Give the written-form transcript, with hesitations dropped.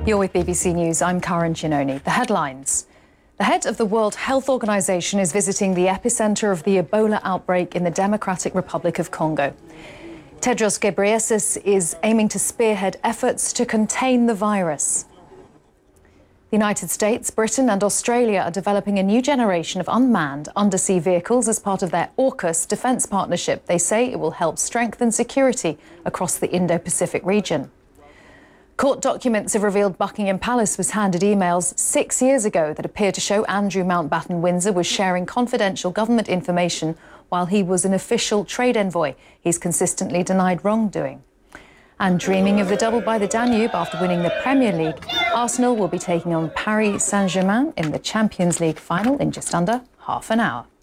You're with BBC News. I'm Karen Giannoni. The headlines. The head of the World Health Organization is visiting the epicenter of the Ebola outbreak in the Democratic Republic of Congo. Tedros Ghebreyesus is aiming to spearhead efforts to contain the virus. The United States, Britain and Australia are developing a new generation of unmanned undersea vehicles as part of their AUKUS defence partnership. They say it will help strengthen security across the Indo-Pacific region. Court documents have revealed Buckingham Palace was handed emails 6 years ago that appear to show Andrew Mountbatten Windsor was sharing confidential government information while he was an official trade envoy. He's consistently denied wrongdoing. And dreaming of the double by the Danube after winning the Premier League, Arsenal will be taking on Paris Saint-Germain in the Champions League final in just under half an hour.